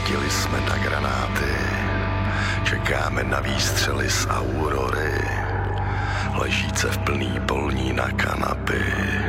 Chytili jsme na granáty, čekáme na výstřely z Aurory, ležíce v plný polní na kanapy.